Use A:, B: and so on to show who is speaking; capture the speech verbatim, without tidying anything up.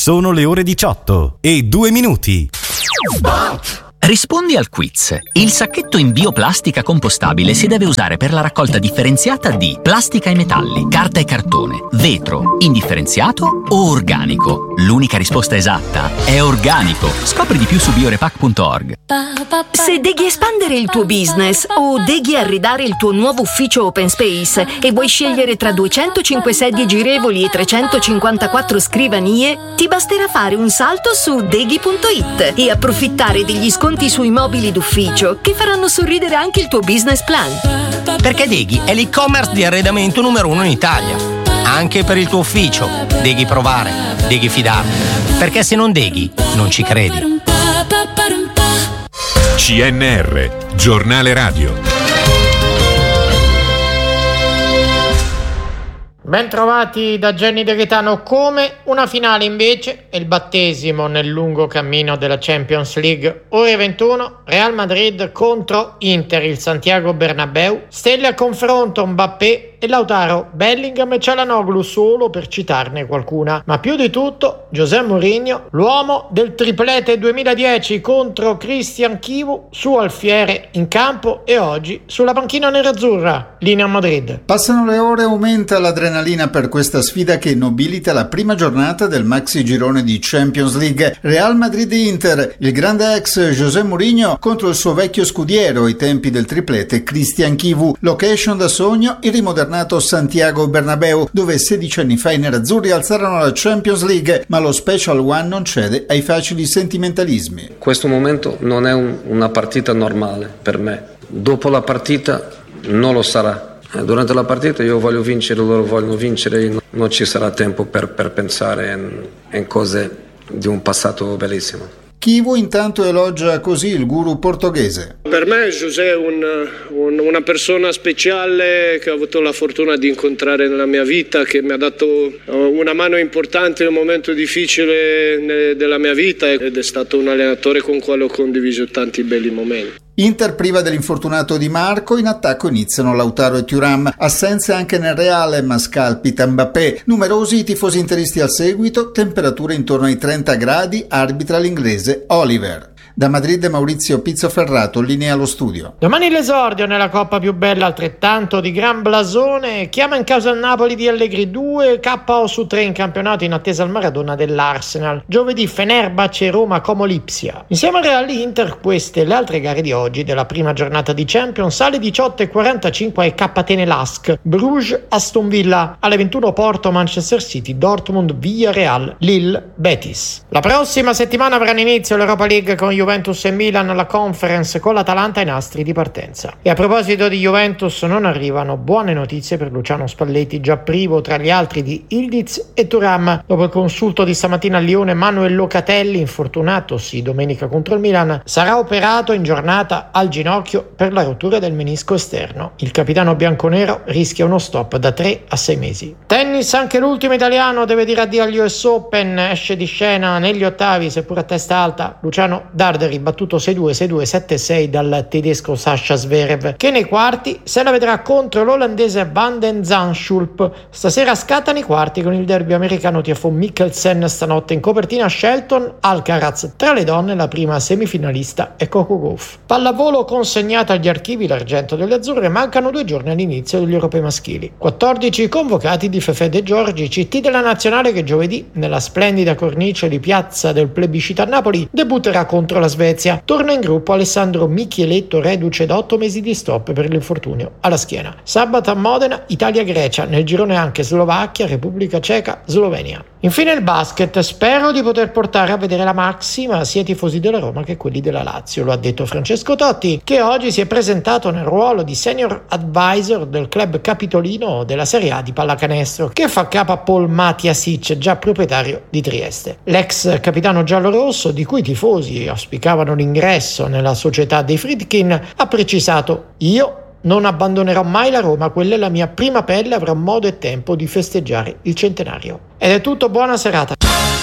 A: Sono le ore diciotto e due minuti.
B: Rispondi al quiz. Il sacchetto in bioplastica compostabile si deve usare per la raccolta differenziata di plastica e metalli, carta e cartone, vetro, indifferenziato o organico. L'unica risposta esatta è organico. Scopri di più su biorepac punto org.
C: Se deghi espandere il tuo business o deghi arredare il tuo nuovo ufficio open space e vuoi scegliere tra duecentocinque sedie girevoli e trecentocinquantaquattro scrivanie, ti basterà fare un salto su deghi punto it e approfittare degli sconti sui mobili d'ufficio che faranno sorridere anche il tuo business plan.
D: Perché Deghi è l'e-commerce di arredamento numero uno in Italia. Anche per il tuo ufficio. Deghi provare, Deghi fidare. Perché se non Deghi, non ci credi.
E: C N R, giornale radio.
F: Ben trovati da Jenny De Gaetano. Come una finale invece è il battesimo nel lungo cammino della Champions League. Ore ventuno, Real Madrid contro Inter, il Santiago Bernabéu. Stelle a confronto Mbappé e Lautaro, Bellingham e Çalhanoğlu, solo per citarne qualcuna. Ma più di tutto José Mourinho, l'uomo del triplete duemiladieci contro Christian Chivu, su alfiere in campo e oggi sulla panchina nerazzurra. Linea Madrid.
G: Passano le ore e aumenta l'adrenalina per questa sfida che nobilita la prima giornata del maxi girone di Champions League. Real Madrid-Inter, il grande ex José Mourinho contro il suo vecchio scudiero ai tempi del triplete Christian Chivu. Location da sogno, il rimodernato Santiago Bernabéu, dove sedici anni fa i nerazzurri alzarono la Champions League, ma lo Special One non cede ai facili sentimentalismi.
H: Questo momento non è un, una partita normale per me. Dopo la partita non lo sarà. Durante la partita io voglio vincere, loro vogliono vincere, non ci sarà tempo per, per pensare in, in cose di un passato bellissimo.
G: Chivu intanto elogia così il guru portoghese.
I: Per me José è un, un, una persona speciale che ho avuto la fortuna di incontrare nella mia vita, che mi ha dato una mano importante in un momento difficile della mia vita ed è stato un allenatore con il quale ho condiviso tanti belli momenti.
G: Inter priva dell'infortunato Di Marco, in attacco iniziano Lautaro e Thuram, assenze anche nel Reale ma scalpita Mbappé, numerosi i tifosi interisti al seguito, temperature intorno ai trenta gradi, arbitra l'inglese Oliver. Da Madrid Maurizio Pizzoferrato, linea allo studio.
F: Domani l'esordio nella coppa più bella, altrettanto di gran blasone, chiama in causa il Napoli di Allegri, due K O su tre in campionato in attesa al Maradona dell'Arsenal. Giovedì Fenerbahce, Roma, Como Lipsia. Insieme al Real Inter queste le altre gare di oggi della prima giornata di Champions. Alle diciotto e quarantacinque ai K Atene Lask, Bruges Aston Villa, alle ventuno Porto Manchester City, Dortmund Villarreal, Lille Betis. La prossima settimana avranno inizio l'Europa League con Juventus e Milan, la Conference con l'Atalanta ai nastri di partenza. E a proposito di Juventus, non arrivano buone notizie per Luciano Spalletti, già privo tra gli altri di Ildiz e Thuram. Dopo il consulto di stamattina a Lione, Manuel Locatelli, infortunatosi domenica contro il Milan, sarà operato in giornata al ginocchio per la rottura del menisco esterno. Il capitano bianconero rischia uno stop da tre a sei mesi. Tennis, anche l'ultimo italiano deve dire addio agli U S Open, esce di scena negli ottavi, seppur a testa alta, Luciano Darderi, battuto sei due, sei due, sette sei dal tedesco Sasha Zverev, che nei quarti se la vedrà contro l'olandese Van den Zandschulp. Stasera scattano i quarti con il derby americano Tiafoe Mikkelsen, stanotte in copertina Shelton Alcaraz. Tra le donne la prima semifinalista è Coco Gauff. Pallavolo consegnata agli archivi l'argento delle azzurre, mancano due giorni all'inizio degli europei maschili. quattordici convocati di Fefè De Giorgi, C T della nazionale che giovedì nella splendida cornice di piazza del plebiscito a Napoli debutterà contro la Svezia. Torna in gruppo Alessandro Michieletto, reduce da otto mesi di stop per l'infortunio alla schiena. Sabato a Modena, Italia-Grecia, nel girone anche Slovacchia, Repubblica Ceca, Slovenia. Infine il basket, spero di poter portare a vedere la massima sia i tifosi della Roma che quelli della Lazio, lo ha detto Francesco Totti, che oggi si è presentato nel ruolo di senior advisor del club capitolino della Serie A di pallacanestro, che fa capo a Paul Matiasic, già proprietario di Trieste. L'ex capitano giallorosso, di cui i tifosi auspicavano l'ingresso nella società dei Friedkin, ha precisato: io non abbandonerò mai la Roma, quella è la mia prima pelle, avrò modo e tempo di festeggiare il centenario. Ed è tutto, buona serata.